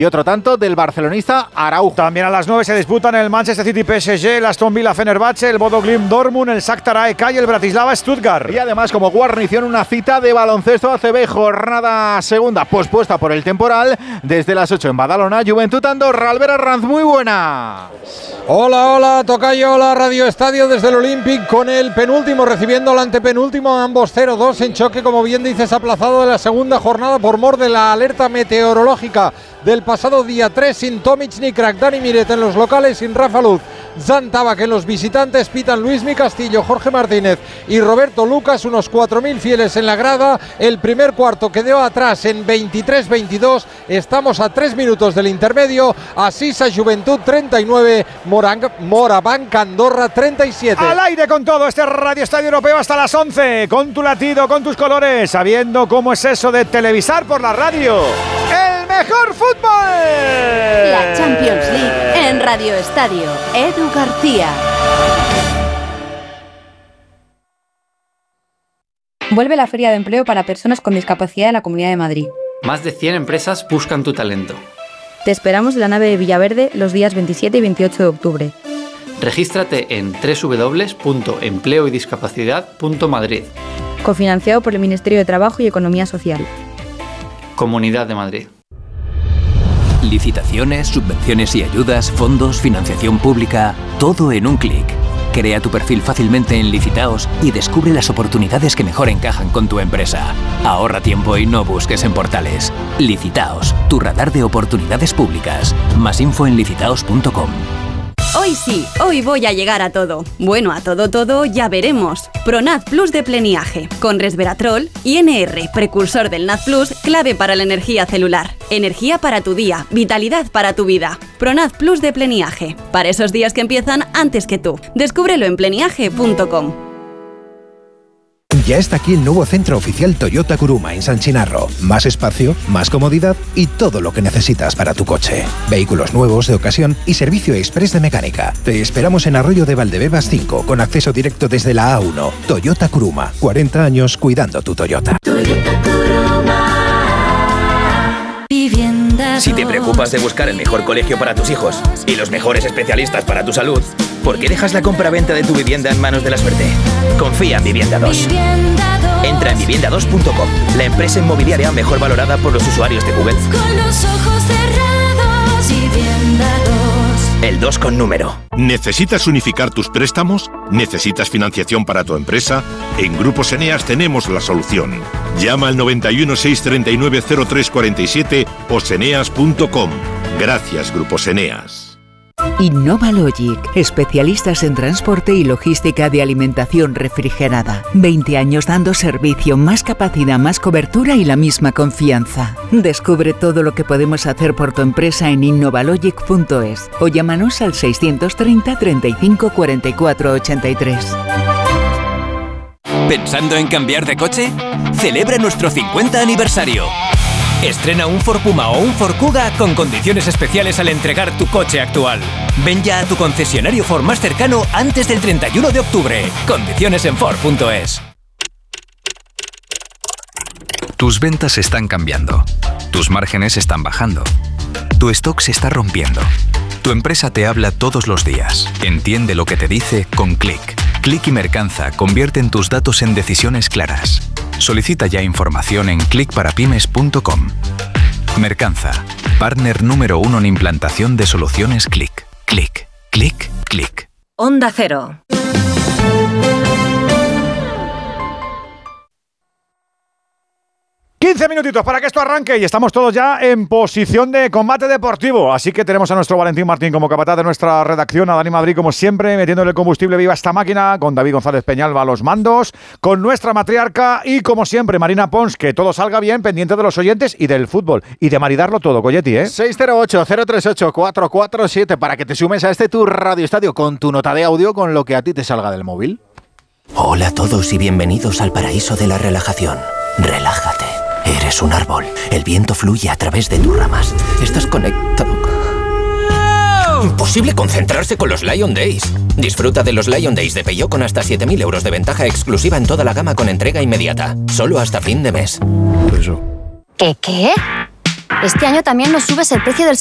y otro tanto del barcelonista Araujo. También a las 9 se disputan el Manchester City PSG, el Aston Villa Fenerbahce, el Bodo Glimt Dortmund, el Shakhtar AEK y el Bratislava Stuttgart. Y además, como guarnición, una cita de baloncesto ACB, jornada segunda pospuesta por el temporal, desde las 8 en Badalona, Juventud Andorra. Albert Arranz, muy buena. Hola, tocayo, hola, Radio Estadio desde el Olympic con el penúltimo recibiendo al antepenúltimo, ambos 0-2 en choque, como bien dices, aplazado de la segunda jornada por mor de la alerta meteorológica del pasado día 3, sin Tomic ni Crack. Dani Miret en los locales, sin Rafa Luz. Zan Tabak en los visitantes, pitan Luismi Castillo, Jorge Martínez y Roberto Lucas, unos 4.000 fieles en la grada. El primer cuarto quedó atrás en 23-22, estamos a 3 minutos del intermedio. Asisa Juventud 39, Morabanc Andorra 37. Al aire con todo este Radio Estadio Europeo hasta las 11, con tu latido, con tus colores, sabiendo cómo es eso de televisar por la radio. ¡El mejor fútbol! La Champions League en Radio Estadio. Edu García. Vuelve la Feria de Empleo para Personas con Discapacidad de la Comunidad de Madrid. Más de 100 empresas buscan tu talento. Te esperamos en la nave de Villaverde los días 27 y 28 de octubre. Regístrate en www.empleoydiscapacidad.madrid. Cofinanciado por el Ministerio de Trabajo y Economía Social. Comunidad de Madrid. Licitaciones, subvenciones y ayudas, fondos, financiación pública, todo en un clic. Crea tu perfil fácilmente en Licitaos y descubre las oportunidades que mejor encajan con tu empresa. Ahorra tiempo y no busques en portales. Licitaos, tu radar de oportunidades públicas. Más info en licitaos.com. Hoy sí, hoy voy a llegar a todo. Bueno, a todo ya veremos. Pronat Plus de Pleniage, con resveratrol y NR, precursor del NAD Plus, clave para la energía celular. Energía para tu día, vitalidad para tu vida. Pronat Plus de Pleniage, para esos días que empiezan antes que tú. Descúbrelo en pleniage.com. Ya está aquí el nuevo centro oficial Toyota Kuruma en San Chinarro. Más espacio, más comodidad y todo lo que necesitas para tu coche. Vehículos nuevos, de ocasión y servicio express de mecánica. Te esperamos en Arroyo de Valdebebas 5, con acceso directo desde la A1. Toyota Kuruma, 40 años cuidando tu Toyota. Toyota Kuruma. Si te preocupas de buscar el mejor colegio para tus hijos y los mejores especialistas para tu salud, ¿por qué dejas la compra-venta de tu vivienda en manos de la suerte? Confía en Vivienda 2. Entra en vivienda2.com, la empresa inmobiliaria mejor valorada por los usuarios de Google. Con los ojos cerrados, Vivienda 2. El 2 con número. ¿Necesitas unificar tus préstamos? ¿Necesitas financiación para tu empresa? En Grupos Eneas tenemos la solución. Llama al 91 639 0347 o seneas.com. Gracias, Grupos Eneas. InnovaLogic, especialistas en transporte y logística de alimentación refrigerada. 20 años dando servicio, más capacidad, más cobertura y la misma confianza. Descubre todo lo que podemos hacer por tu empresa en innovalogic.es o llámanos al 630 35 44 83. ¿Pensando en cambiar de coche? Celebra nuestro 50 aniversario. Estrena un Ford Puma o un Ford Kuga con condiciones especiales al entregar tu coche actual. Ven ya a tu concesionario Ford más cercano antes del 31 de octubre. Condiciones en Ford.es. Tus ventas están cambiando. Tus márgenes están bajando. Tu stock se está rompiendo. Tu empresa te habla todos los días. Entiende lo que te dice con Click. Click y Mercanza convierten tus datos en decisiones claras. Solicita ya información en clickparapymes.com. Mercanza, partner número 1 en implantación de soluciones Click. Click, click, click. Onda Cero. Minutitos para que esto arranque y estamos todos ya en posición de combate deportivo. Así que tenemos a nuestro Valentín Martín como capataz de nuestra redacción, a Dani Madrid como siempre, metiéndole el combustible viva a esta máquina, con David González Peñalba a los mandos, con nuestra matriarca y como siempre Marina Pons, que todo salga bien, pendiente de los oyentes y del fútbol y de maridarlo todo, Colletti, 608-038-447 para que te sumes a este tu Radio Estadio con tu nota de audio con lo que a ti te salga del móvil. Hola a todos y bienvenidos al paraíso de la relajación. Relájate. Eres un árbol. El viento fluye a través de tus ramas. Estás conectado. Imposible concentrarse con los Lion Days. Disfruta de los Lion Days de Peugeot con hasta 7.000 euros de ventaja exclusiva en toda la gama con entrega inmediata. Solo hasta fin de mes. ¿Qué? Este año también nos subes el precio del